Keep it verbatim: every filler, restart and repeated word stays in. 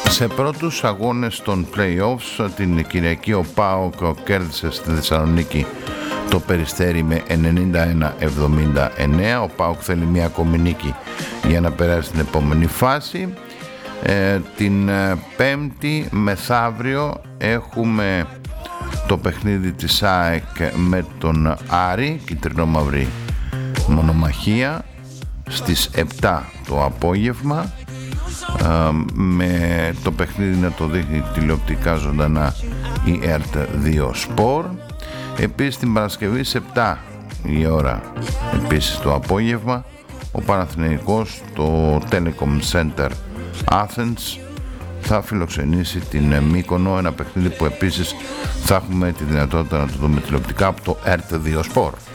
Σε πρώτους αγώνες των play-offs την Κυριακή ο ΠΑΟΚ κέρδισε στη Θεσσαλονίκη το Περιστέρι με ενενήντα ένα εβδομήντα εννέα. Ο ΠΑΟΚ θέλει μια ακόμη νίκη για να περάσει στην επόμενη φάση. Ε, την Πέμπτη μεθαύριο έχουμε το παιχνίδι της ΑΕΚ με τον Άρη, κυτρινό-μαύρη μονομαχία, στις επτά το απόγευμα, με το παιχνίδι να το δείχνει τηλεοπτικά ζωντανά η ΕΡΤ δύο Sport. Επίσης την Παρασκευή σε επτά η ώρα επίσης το απόγευμα ο Παναθηναϊκός το Telecom Center Athens θα φιλοξενήσει την Μύκονο, ένα παιχνίδι που επίσης θα έχουμε τη δυνατότητα να το δούμε τηλεοπτικά από το ΕΡΤ δύο Sport.